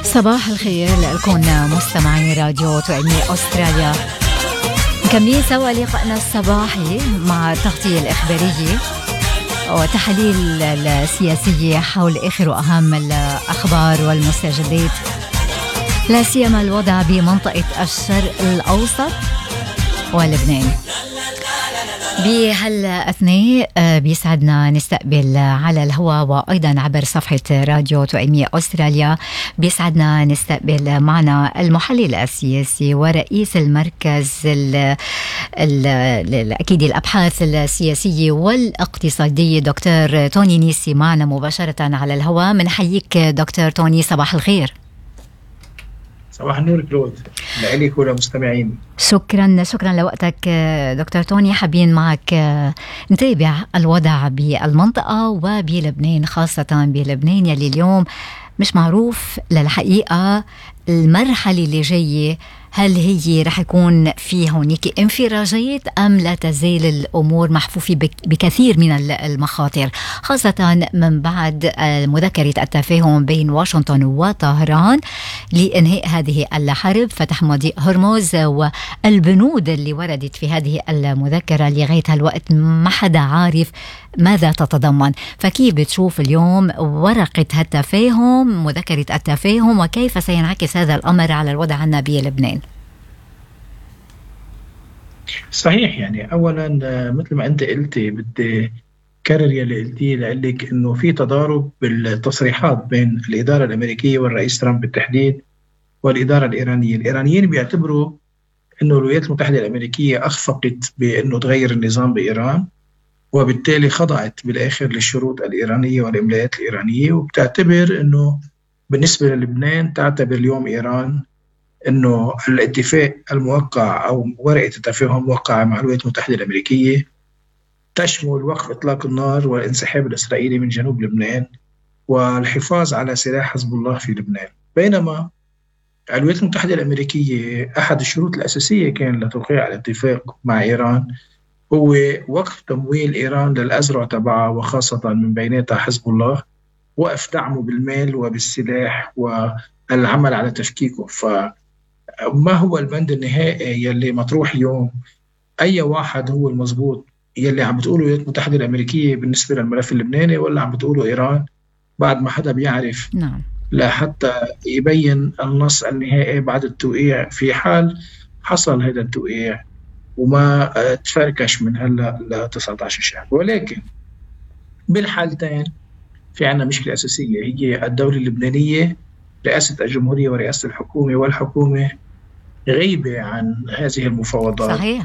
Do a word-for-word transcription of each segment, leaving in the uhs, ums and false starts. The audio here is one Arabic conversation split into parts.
صباح الخير لكم مستمعي راديو توأمية أستراليا. مكملين سوا لقائنا الصباحي مع التغطية الإخبارية وتحليل السياسية حول آخر وأهم الأخبار والمستجدات، لا سيما الوضع بمنطقة الشرق الأوسط ولبنان. بهالأثناء بيسعدنا نستقبل على الهواء وأيضا عبر صفحة راديو توأمية أستراليا، بيسعدنا نستقبل معنا المحلل السياسي ورئيس المركز ال ال أكيد الأبحاث السياسية والاقتصادية دكتور توني نيسي معنا مباشرة على الهواء. منحييك دكتور توني، صباح الخير. صباح النور كلود لك ولمستمعين. شكرا شكرا لوقتك دكتور توني. حابين معك نتابع الوضع بالمنطقة وبلبنان، خاصة بلبنان يلي اليوم مش معروف للحقيقة المرحلة اللي جاية، هل هي رح يكون في هونيك انفراجات أم لا تزال الأمور محفوفة بكثير من المخاطر، خاصة من بعد مذكرة التفاهم بين واشنطن وطهران لإنهاء هذه الحرب، فتح مضيق هرمز والبنود اللي وردت في هذه المذكرة لغاية هالوقت ما حدا عارف ماذا تتضمن. فكيف بتشوف اليوم ورقة التفاهم، مذكرة التفاهم، وكيف سينعكس هذا الأمر على الوضع عنا بلبنان؟ صحيح، يعني أولا مثل ما أنت قلتي بدي كرر يلي قلتيه لقلك إنه في تضارب بالتصريحات بين الإدارة الأمريكية والرئيس ترامب بالتحديد والإدارة الإيرانية. الإيرانيين بيعتبروا إنه الولايات المتحدة الأمريكية أخفقت بإنه تغير النظام بإيران، وبالتالي خضعت بالآخر للشروط الإيرانية والإملاءات الإيرانية، وبتعتبر إنه بالنسبة للبنان تعتبر اليوم إيران إنه الاتفاق الموقع أو ورقة التفاهم موقعة مع الولايات المتحدة الأمريكية تشمل وقف إطلاق النار والانسحاب الإسرائيلي من جنوب لبنان والحفاظ على سلاح حزب الله في لبنان. بينما الولايات المتحدة الأمريكية أحد الشروط الأساسية كان لتوقيع الاتفاق مع إيران هو وقف تمويل إيران للأزرع تبعها، وخاصة من بيناتها حزب الله، وقف دعمه بالمال وبالسلاح والعمل على تفكيكه. فما هو البند النهائي يلي مطروح اليوم؟ أي واحد هو المضبوط؟ يلي عم بتقوله الولايات المتحدة الأمريكية بالنسبة للملف اللبناني، ولا عم بتقوله إيران؟ بعد ما حدا بيعرف. نعم. لا حتى يبين النص النهائي بعد التوقيع، في حال حصل هذا التوقيع وما تفركش من هلا ل تسعة عشر شهر. ولكن بالحالتين في عنا مشكلة أساسية، هي الدولة اللبنانية، رئاسة الجمهورية ورئاسة الحكومة والحكومة غيبة عن هذه المفاوضات. صحيح.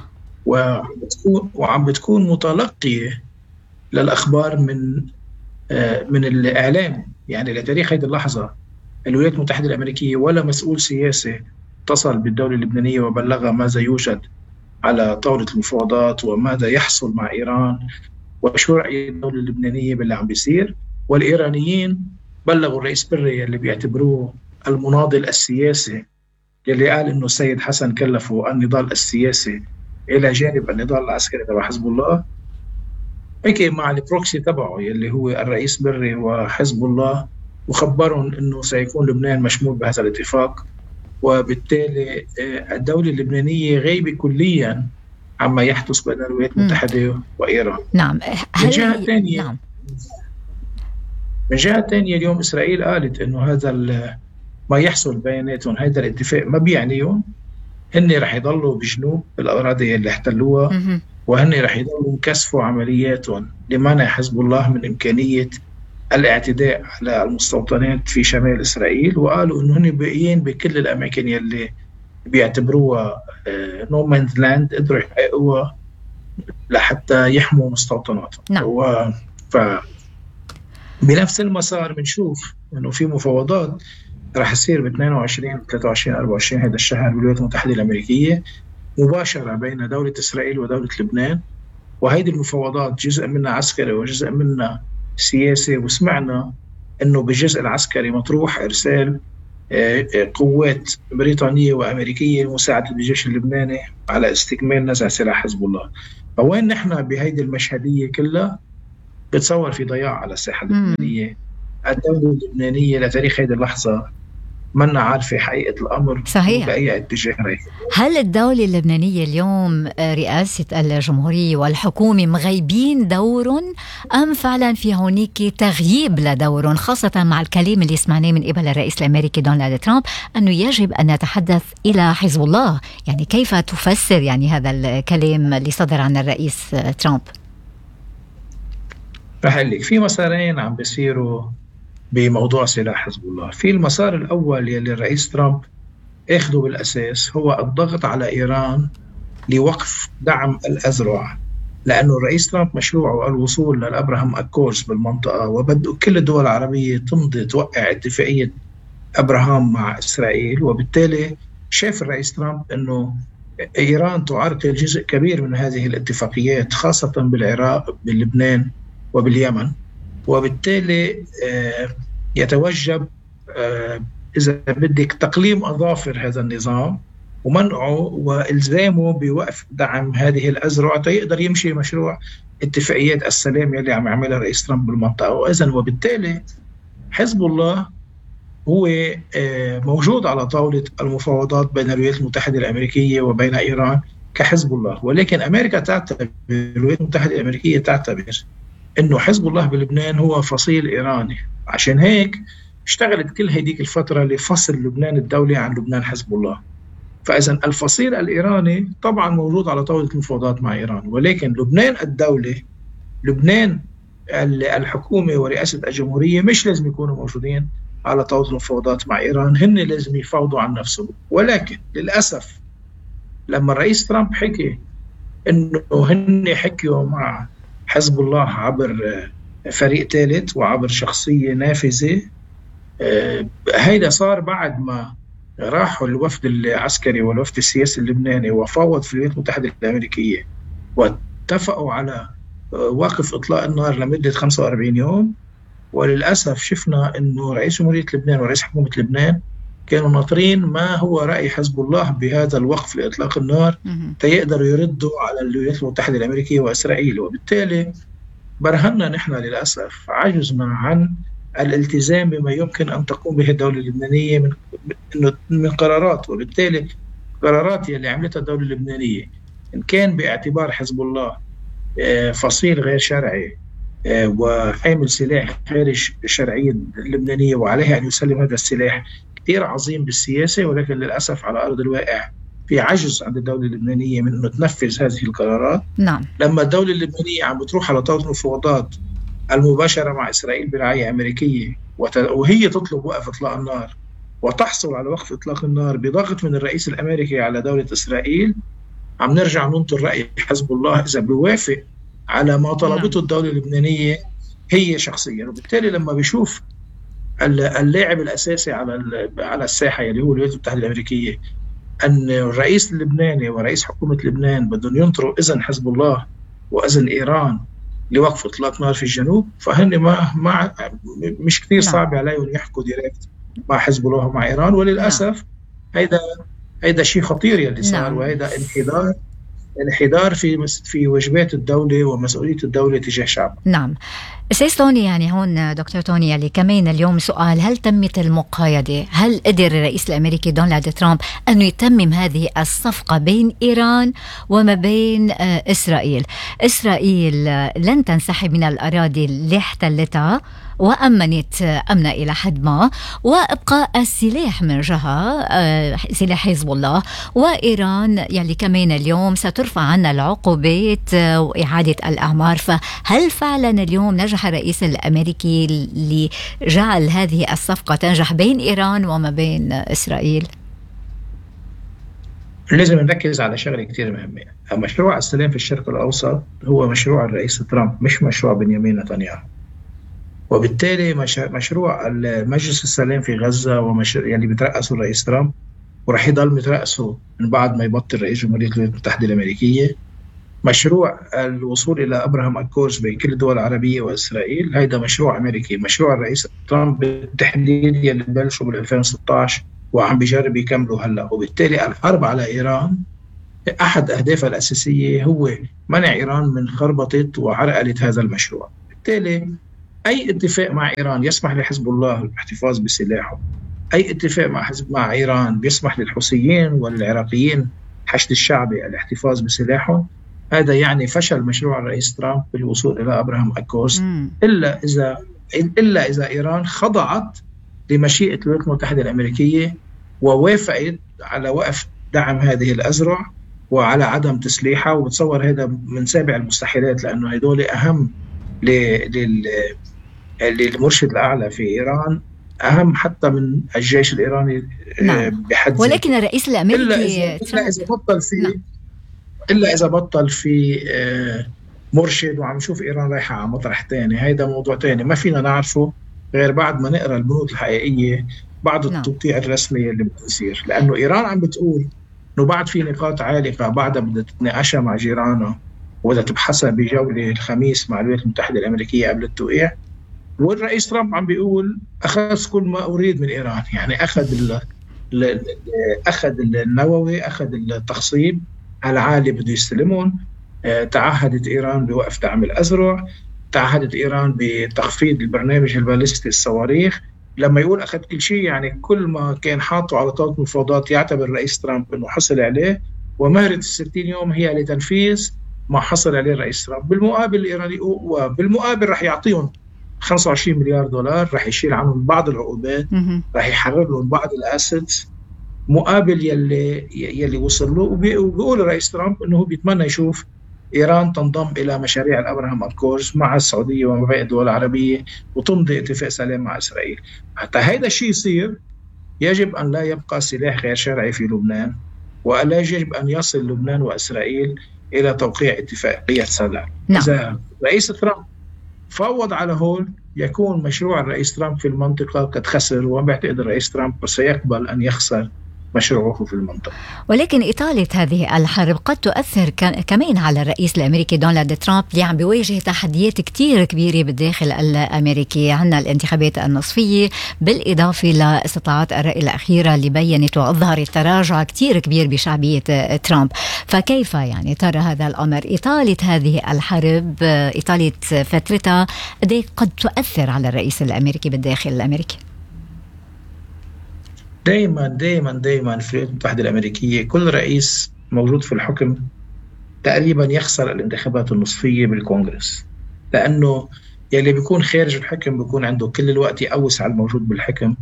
وبتكون وعم بتكون متلقية للأخبار من من الإعلام. يعني لتاريخ هذه اللحظة الولايات المتحدة الأمريكية ولا مسؤول سياسي اتصل بالدولة اللبنانية وبلغها ماذا يوجد على طاولة المفاوضات وماذا يحصل مع إيران وشو رأي الدولة اللبنانية باللي عم بيصير. والإيرانيين بلغوا الرئيس بري اللي بيعتبروه المناضل السياسي، اللي قال إنه السيد حسن كلفه النضال السياسي إلى جانب النضال العسكري تبع حزب الله، حكي مع البروكسي تبعه اللي هو الرئيس بري وحزب الله، وخبرهم إنه سيكون لبنان مشمول بهذا الاتفاق. وبالتالي الدولة اللبنانية غيبة كليا عما يحدث بين الولايات المتحدة وإيران. نعم. من جهة ثانية نعم. من جهة ثانية اليوم إسرائيل قالت إنه هذا ما يحصل بيناتهم، هذا الاتفاق ما بيعنيهم، هن رح يضلوا بجنوب الأراضي اللي احتلوها، وهن رح يضلوا كسفوا عملياتهم لمنع حزب الله من إمكانية الاعتداء على المستوطنات في شمال إسرائيل. وقالوا إنه هن باقيين بكل الأماكن يلي بيعتبروها نو مانز لاند قدروا يحققوها لحتى يحموا مستوطناتهم. نعم. و... ف بنفس المسار بنشوف إنه في مفاوضات راح يصير ب اثنين وعشرين ثلاثة وعشرين أربعة وعشرين هذا الشهر بالولايات المتحدة الأمريكية مباشرة بين دولة إسرائيل ودولة لبنان، وهيدي المفاوضات جزء منها عسكري وجزء منها سياسي. وسمعنا إنه بالجزء العسكري مطروح إرسال قوات بريطانية وأمريكية لمساعدة الجيش اللبناني على استكمال نزع سلاح حزب الله. فوين نحن بهيدي المشهدية كلها؟ بتصور في ضياع على الساحة اللبنانية. الدولة اللبنانية لتاريخ هذه اللحظة منا عارفة حقيقة الأمر صحيح. بأي اتجاه رايح. هل الدولة اللبنانية اليوم رئاسة الجمهورية والحكومة مغيبين دور أم فعلا في هونيك تغييب لدور، خاصة مع الكلام اللي سمعناه من قبل الرئيس الأمريكي دونالد ترامب أنه يجب أن نتحدث إلى حزب الله؟ يعني كيف تفسر يعني هذا الكلام اللي صدر عن الرئيس ترامب؟ رح أقول لك في مسارين عم بيصيروا بموضوع سلاح حزب الله. في المسار الأول يلي الرئيس ترامب اخذه بالأساس هو الضغط على إيران لوقف دعم الأذرع، لأنه الرئيس ترامب مشروعه الوصول للأبراهام أكورز بالمنطقة، وبده كل الدول العربية تمضي توقع اتفاقية أبراهام مع إسرائيل. وبالتالي شاف الرئيس ترامب أنه إيران تعرقل جزء كبير من هذه الاتفاقيات، خاصة بالعراق باللبنان وباليمن، وبالتالي يتوجب إذا بدك تقليم أظافر هذا النظام ومنعه وإلزامه بوقف دعم هذه الأذرع تيقدر يمشي مشروع اتفاقيات السلام يلي عم يعملها الرئيس ترامب بالمنطقة. وإذن وبالتالي حزب الله هو موجود على طاولة المفاوضات بين الولايات المتحدة الأمريكية وبين إيران كحزب الله، ولكن أمريكا تعتبر، الولايات المتحدة الأمريكية تعتبر إنه حزب الله بلبنان هو فصيل إيراني. عشان هيك اشتغلت كل هذيك الفترة لفصل لبنان الدولي عن لبنان حزب الله. فإذا الفصيل الإيراني طبعا موجود على طاولة المفاوضات مع إيران، ولكن لبنان الدولي، لبنان الحكومة ورئاسة الجمهورية مش لازم يكونوا موجودين على طاولة المفاوضات مع إيران، هن لازم يفاوضوا عن نفسهم. ولكن للأسف لما الرئيس ترامب حكي إنه هن حكيوا مع حزب الله عبر فريق ثالث وعبر شخصية نافذة، هيدا صار بعد ما راحوا الوفد العسكري والوفد السياسي اللبناني وفاوض في الولايات المتحدة الأمريكية واتفقوا على وقف إطلاق النار لمدة خمسة وأربعين يوم. وللأسف شفنا أنه رئيس جمهورية لبنان ورئيس حكومة لبنان كانوا ناطرين ما هو رأي حزب الله بهذا الوقف لإطلاق النار تيقدروا يردوا على الولايات المتحدة الأمريكية وإسرائيل. وبالتالي برهنا نحن للأسف عجزنا عن الالتزام بما يمكن أن تقوم به الدولة اللبنانية من من قرارات. وبالتالي قرارات اللي عملتها الدولة اللبنانية إن كان باعتبار حزب الله فصيل غير شرعي وحامل سلاح خارج الشرعية اللبنانية وعليها أن يسلم هذا السلاح كثير عظيم بالسياسة، ولكن للأسف على أرض الواقع في عجز عند الدولة اللبنانية من أنه تنفذ هذه القرارات. نعم. لما الدولة اللبنانية عم بتروح على طاولة المفاوضات المباشرة مع إسرائيل برعاية أمريكية وهي تطلب وقف إطلاق النار وتحصل على وقف إطلاق النار بضغط من الرئيس الأمريكي على دولة إسرائيل، عم نرجع ننطر رأي حزب الله إذا بيوافق على ما طلبته الدولة اللبنانية هي شخصيا. وبالتالي لما بيشوف اللاعب الأساسي على على الساحة اللي هو الولايات المتحدة الأمريكية أن الرئيس اللبناني ورئيس حكومة لبنان بدهم ينطروا إذن حزب الله وإذن إيران لوقف إطلاق نار في الجنوب، فهن ما ما مش كثير صعب عليهم يحكوا ديريكت مع حزب الله ومع إيران. وللأسف هيدا هيدا شيء خطير يلي صار، وهيدا انحدار انحدار في في واجبات الدولة ومسؤولية الدولة تجاه شعبها. نعم. أستاذ توني، يعني هون دكتور توني يلي كمان اليوم سؤال، هل تمت المقايضة؟ هل قدر الرئيس الأمريكي دونالد ترامب أن يتمم هذه الصفقة بين إيران وما بين إسرائيل؟ إسرائيل لن تنسحب من الأراضي اللي احتلتها وأمنت أمن إلى حد ما، وإبقاء السلاح من جهة سلاح حزب الله، وإيران يعني كمان اليوم سترفع عنا العقوبات وإعادة الأعمار. فهل فعلا اليوم نجح الرئيس الأمريكي لجعل هذه الصفقة تنجح بين إيران وما بين إسرائيل؟ لازم نركز على شغلة كتير مهمة. مشروع السلام في الشرق الأوسط هو مشروع الرئيس ترامب مش مشروع بنيامين نتنياهو، وبالتالي مشروع مجلس السلام في غزة ومشروع يعني بترأسه الرئيس ترامب ورح يضل مترأسه من بعد ما يبطل رئيس جمهورية الولايات المتحدة الأمريكية. مشروع الوصول إلى أبراهام أكورز بين كل الدول العربية وإسرائيل هيدا مشروع أمريكي. مشروع الرئيس ترامب بالتحديد يلي بلشوا بال ألفين وستة عشر وعم بيجرب يكملوا هلا. وبالتالي الحرب على إيران أحد أهدافها الأساسية هو منع إيران من خربطة وعرقلة هذا المشروع. بالتالي أي اتفاق مع إيران يسمح لحزب الله بالاحتفاظ بسلاحه، أي اتفاق مع حزب مع إيران بيسمح للحوثيين والعراقيين حشد الشعبي الاحتفاظ بسلاحهم، هذا يعني فشل مشروع الرئيس ترامب بالوصول إلى أبراهام أكورز، إلا إذا إلا إذا إيران خضعت لمشيئة الولايات المتحدة الأمريكية ووافقت على وقف دعم هذه الأزرع وعلى عدم تسليحها. وبتصور هذا من سابع المستحيلات، لأنه هدول أهم للمرشد الأعلى في إيران، أهم حتى من الجيش الإيراني. نعم. بحد ولكن الرئيس الأمريكي إلا إذا, إلا إذا بطل في نعم. إلا إذا بطل في مرشد وعم نشوف إيران رايحة على مطرح تاني، هيدا موضوع تاني ما فينا نعرفه غير بعد ما نقرأ البنود الحقيقية بعد نعم. التوقيع الرسمي اللي بتصير، لأنه إيران عم بتقول إنه بعد في نقاط عالقة بعدها بدها تتناقشها مع جيرانها وبدها تبحثها بجولة الخميس مع الولايات المتحدة الأمريكية قبل التوقيع. والرئيس ترامب عم بيقول أخذ كل ما أريد من إيران، يعني أخذ ال أخذ النووي، أخذ التخصيب العالي بده يستلمون. تعهدت إيران بوقف دعم الأزرع، تعهدت إيران بتخفيض البرنامج الباليستي الصواريخ. لما يقول أخذ كل شيء يعني كل ما كان حاطه على طاولة مفاوضات يعتبر الرئيس ترامب أنه حصل عليه، ومهرة الستين يوم هي لتنفيذ ما حصل عليه الرئيس ترامب. بالمقابل الإيراني وبالمقابل رح يعطيهم خمسة وعشرين مليار دولار، رح يشيل عنهم بعض العقوبات، رح يحرر لهم بعض الأسيتس مقابل يلي يلي وصل له. وبيقول الرئيس ترامب أنه هو بيتمنى يشوف إيران تنضم إلى مشاريع الأبراهام أكورز مع السعودية ومع باقي الدول العربية وتمضي اتفاق سلام مع إسرائيل. حتى هذا الشيء يصير يجب أن لا يبقى سلاح غير شرعي في لبنان، ولا يجب أن يصل لبنان وإسرائيل إلى توقيع اتفاقية سلام. نعم. إذا رئيس ترامب فوض على هول يكون مشروع الرئيس ترامب في المنطقة قد خسر، وما بعتقد الرئيس ترامب سيقبل أن يخسر مشروعه في المنطقة. ولكن إطالة هذه الحرب قد تؤثر كمان على الرئيس الأمريكي دونالد ترامب اللي عم بيواجه تحديات كتير كبيرة بالداخل الأمريكي. عنا الانتخابات النصفية بالإضافة لاستطلاعات الرأي الأخيرة اللي بيّنت وأظهرت تراجع كتير كبير بشعبية ترامب. فكيف يعني ترى هذا الأمر؟ إطالة هذه الحرب، إطالة فترتها قد تؤثر على الرئيس الأمريكي بالداخل الأمريكي؟ دايما دايما دايما في الولايات المتحدة الأمريكية كل رئيس موجود في الحكم تقريبا يخسر الانتخابات النصفية بالكونغرس، لأنه يلي بيكون خارج الحكم بيكون عنده كل الوقت يقوس على الموجود بالحكم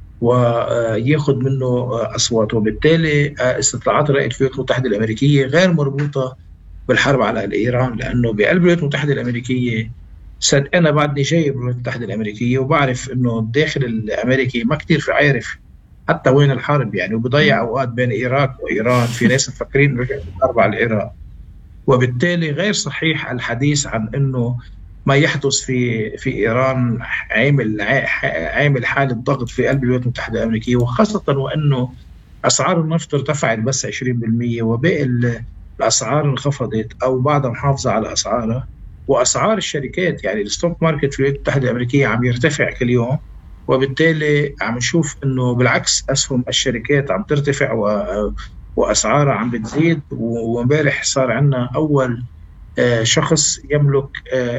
وياخد منه أصوات. وبالتالي استطلاعات الرأي في الولايات المتحدة الأمريكية غير مربوطة بالحرب على إيران، لأنه بقلب الولايات المتحدة الأمريكية صد أنا بعدني جاي بالولايات المتحدة الأمريكية وبعرف إنه الداخل الأمريكي ما كتير في عارف حتى وين الحرب يعني، وبضيع أوقات بين إيراق وإيران. في ناس مفكرين رجعت الحرب على العراق، وبالتالي غير صحيح الحديث عن إنه ما يحدث في في إيران عامل عامل حالة ضغط في قلب الولايات المتحدة الأمريكية، وخاصة وإنه أسعار النفط ارتفعت بس عشرين بالمية وباقي الأسعار انخفضت أو بعضها محافظة على أسعارها. وأسعار الشركات يعني الستوك ماركت في الولايات المتحدة الأمريكية عم يرتفع كل يوم، وبالتالي عم نشوف إنه بالعكس أسهم الشركات عم ترتفع وأسعارها عم بتزيد. ومبارح صار عنا أول شخص يملك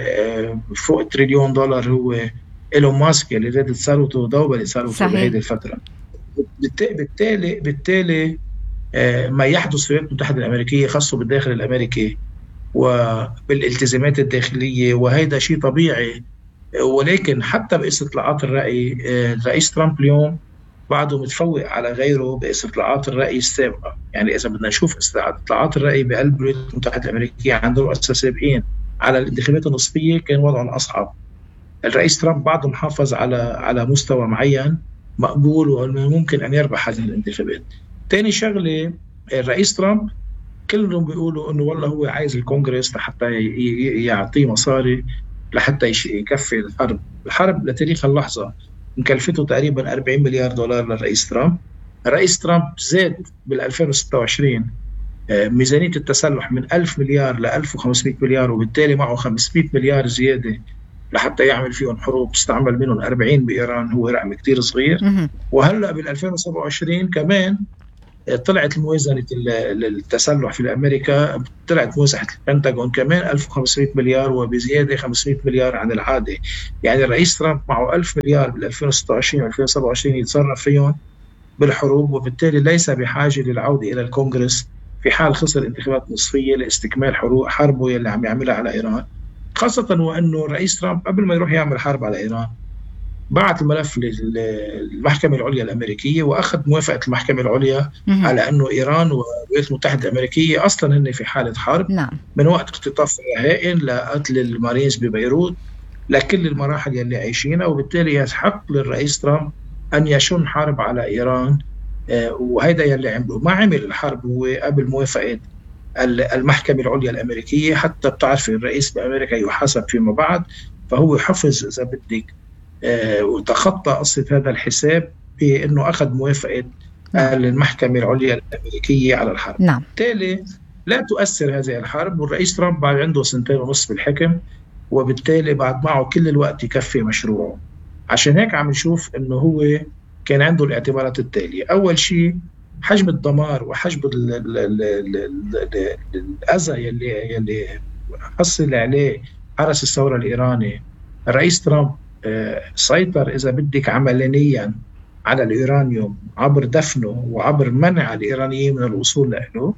فوق تريليون دولار هو إيلون ماسك اللي زادت ثروته دوبل ثروته بهذه الفترة. بالتالي بالتالي ما يحدث في الولايات المتحدة الأمريكية خاصة بالداخل الأمريكي وبالالتزامات الداخلية، وهذا شيء طبيعي. ولكن حتى باستطلاعات الرأي الرئيس ترامب اليوم بعده متفوق على غيره باستطلاعات الرأي السابقة. يعني إذا بدنا نشوف استطلاعات الرأي بقلب الولايات المتحدة الأمريكية عند رؤساء سابقين على الانتخابات النصفية كان وضعهم أصعب. الرئيس ترامب بعده محافظ على على مستوى معين مقبول وممكن أن يربح هذه الانتخابات. تاني شغلة، الرئيس ترامب كلهم بيقولوا إنه والله هو عايز الكونغرس لحتى يعطيه مصاري لحتى يكفي الحرب. الحرب لتاريخ اللحظة مكلفته تقريبا أربعين مليار دولار للرئيس ترامب. الرئيس ترامب زاد بالألفين وستة وعشرين ميزانية التسلح من ألف مليار ل ألف وخمسمائة مليار، وبالتالي معه خمسمائة مليار زيادة لحتى يعمل فيهم حروب استعمل منهم أربعين بإيران، هو رقم كتير صغير. وهلأ بالألفين وسبعة وعشرين كمان طلعت موازنة التسلح في أمريكا، طلعت موازنة البنتاغون كمان ألف وخمسمائة مليار وبزيادة خمسمائة مليار عن العادة. يعني الرئيس ترامب معه ألف مليار بال ألفين وستة وعشرين و ألفين وسبعة وعشرين يتصرف فيهم بالحروب، وبالتالي ليس بحاجة للعودة إلى الكونغرس في حال خسر انتخابات نصفية لاستكمال حروب حربه اللي عم يعملها على إيران. خاصة وأنه الرئيس ترامب قبل ما يروح يعمل حرب على إيران بعت الملف للمحكمة العليا الأمريكية وأخذ موافقة المحكمة العليا على أنه إيران والولايات المتحدة الأمريكية أصلا هن في حالة حرب. نعم. من وقت اختطاف الرهائن لقتل المارينز ببيروت لكل المراحل يلي عايشينها، وبالتالي يحق للرئيس ترامب أن يشن حرب على إيران. آه وهذا يلي عمله، ما عمل الحرب هو قبل موافقة المحكمة العليا الأمريكية. حتى بتعرف الرئيس بأمريكا يحاسب فيما بعد، فهو حفظ إذا بدك آه وتخطى قصة هذا الحساب بأنه أخذ موافقة نعم. المحكمة العليا الأمريكية على الحرب. نعم. بالتالي لا تؤثر هذه الحرب، والرئيس ترامب بعد عنده سنتين ونصف بالحكم، وبالتالي بعد معه كل الوقت يكفي مشروعه. عشان هيك عم نشوف أنه هو كان عنده الاعتبارات التالية. أول شيء حجم الدمار وحجم الأذى يلي يلي حصل عليه حرس الثورة الإيراني. الرئيس ترامب سيطر إذا بدك عمليا على اليورانيوم عبر دفنه وعبر منع الإيرانيين من الوصول له.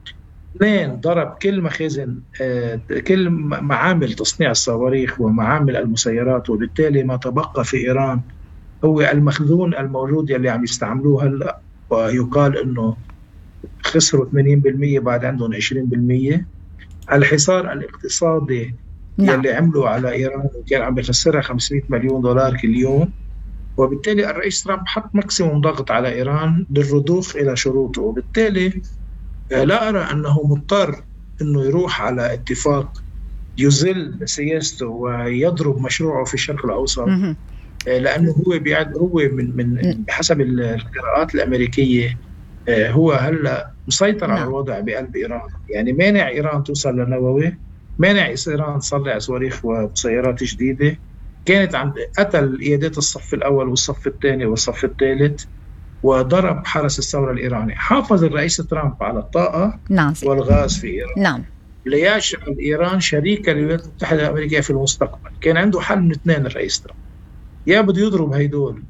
اثنين، ضرب كل مخازن كل معامل تصنيع الصواريخ ومعامل المسيرات، وبالتالي ما تبقى في إيران هو المخزون الموجود يلي عم يستعملوه هلا، ويقال انه خسروا ثمانين بالمئة بعد عندهم عشرين بالمئة. الحصار الاقتصادي نعم. يلي عملوا على ايران كان عم يخسرها خمسمئة مليون دولار كل يوم، وبالتالي الرئيس ترامب حط ماكسيموم ضغط على ايران للرضوخ الى شروطه، وبالتالي لا ارى انه مضطر انه يروح على اتفاق يزل سياسته ويضرب مشروعه في الشرق الاوسط، لأنه هو بيعد هو من من بحسب القراءات الأمريكية هو هلا مسيطر نعم. على الوضع بقلب إيران، يعني مانع إيران توصل للنووي، مانع إيران تصنع صواريخ ومسيرات جديدة. كانت عند قتل قيادات الصف الأول والصف الثاني والصف الثالث، وضرب حرس الثورة الإيراني. حافظ الرئيس ترامب على الطاقة نعم. والغاز في إيران نعم. ليجعل إيران شريكة للولايات المتحدة الأمريكية في المستقبل. كان عنده حل من اثنين الرئيس ترامب، يا بده يضرب هيدول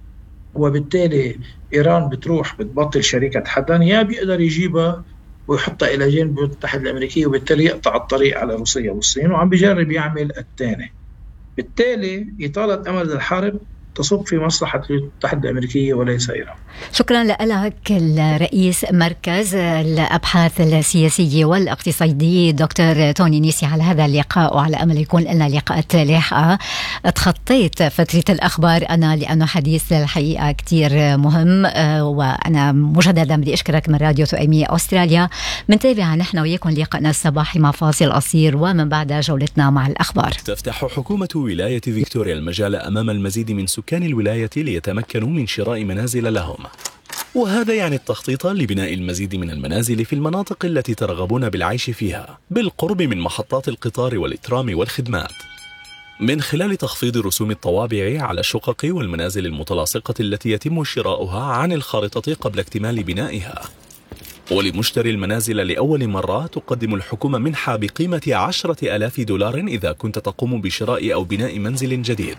وبالتالي إيران بتروح بتبطل شركة حدا، يا بيقدر يجيبها ويحطها إلى جانب الولايات المتحدة الأمريكية وبالتالي يقطع الطريق على روسيا والصين، وعم بيجرب يعمل الثاني. بالتالي إطالة أمد الحرب تصب في مصلحة الولايات المتحدة الأمريكية وليس إيران. شكرا لك الرئيس مركز الأبحاث السياسية والاقتصادية دكتور توني نيسي على هذا اللقاء، وعلى أمل يكون لنا لقاءات لاحقة. تخطيت فترة الأخبار أنا لأنه حديث الحقيقة كتير مهم، وأنا مجددا بدي أشكرك من راديو تؤيمية أستراليا. منتابع نحن وياكم لقاءنا الصباحي مع فاصل قصير ومن بعد جولتنا مع الأخبار. تفتح حكومة ولاية فيكتوريا المجال أمام المزيد من سكان الولاية ليتمكنوا من شراء منازل لهم، وهذا يعني التخطيط لبناء المزيد من المنازل في المناطق التي ترغبون بالعيش فيها بالقرب من محطات القطار والترام والخدمات، من خلال تخفيض رسوم الطوابع على الشقق والمنازل المتلاصقة التي يتم شراؤها عن الخارطة قبل اكتمال بنائها. ولمشتري المنازل لأول مرة تقدم الحكومة منحة بقيمة عشرة آلاف دولار إذا كنت تقوم بشراء أو بناء منزل جديد.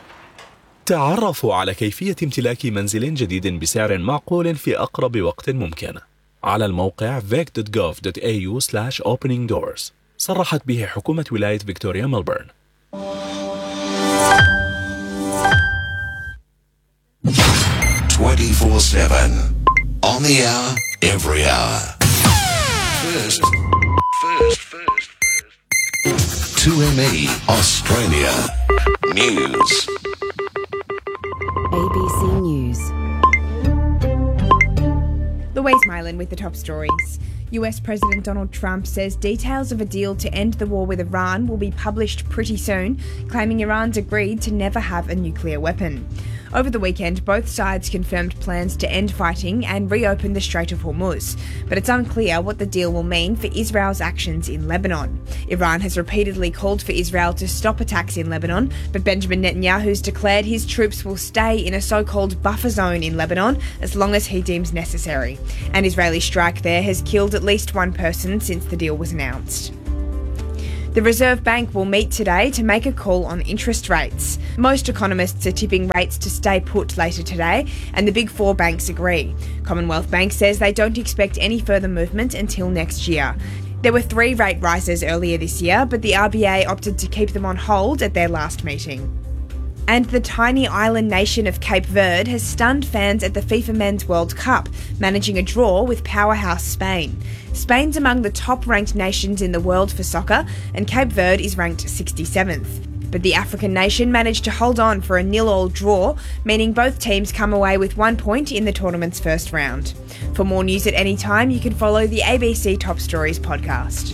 تعرفوا على كيفية امتلاك منزل جديد بسعر معقول في أقرب وقت ممكن على الموقع vic dot gov dot a u slash opening doors. صرحت به حكومة ولاية فيكتوريا ملبورن. twenty-four seven on the hour, every hour. First, first, first, first. two M E Australia News. A B C News. Louise Mylan with the top stories. U S President Donald Trump says details of a deal to end the war with Iran will be published pretty soon, claiming Iran's agreed to never have a nuclear weapon. Over the weekend, both sides confirmed plans to end fighting and reopen the Strait of Hormuz, but it's unclear what the deal will mean for Israel's actions in Lebanon. Iran has repeatedly called for Israel to stop attacks in Lebanon, but Benjamin Netanyahu's declared his troops will stay in a so-called buffer zone in Lebanon as long as he deems necessary. An Israeli strike there has killed at least one person since the deal was announced. The Reserve Bank will meet today to make a call on interest rates. Most economists are tipping rates to stay put later today, and the big four banks agree. Commonwealth Bank says they don't expect any further movement until next year. There were three rate rises earlier this year, but the R B A opted to keep them on hold at their last meeting. And the tiny island nation of Cape Verde has stunned fans at the FIFA Men's World Cup, managing a draw with powerhouse Spain. Spain's among the top-ranked nations in the world for soccer, and Cape Verde is ranked sixty-seventh. But the African nation managed to hold on for a nil-all draw, meaning both teams come away with one point in the tournament's first round. For more news at any time, you can follow the A B C Top Stories podcast.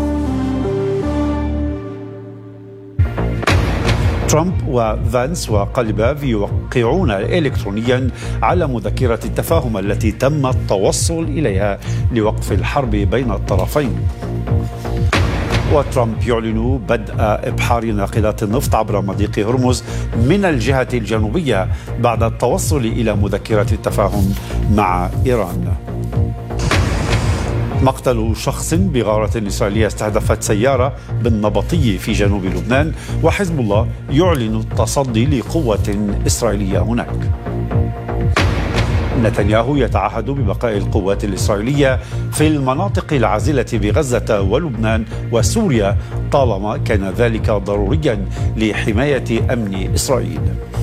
ترامب وفانس وقلباف يوقعون إلكترونيا على مذكرة التفاهم التي تم التوصل إليها لوقف الحرب بين الطرفين. وترامب يعلن بدء إبحار ناقلات النفط عبر مضيق هرمز من الجهة الجنوبية بعد التوصل إلى مذكرة التفاهم مع إيران. مقتل شخص بغارة إسرائيلية استهدفت سيارة بالنبطي في جنوب لبنان، وحزب الله يعلن التصدي لقوة إسرائيلية هناك. نتنياهو يتعهد ببقاء القوات الإسرائيلية في المناطق العازلة بغزة ولبنان وسوريا طالما كان ذلك ضروريا لحماية أمن إسرائيل.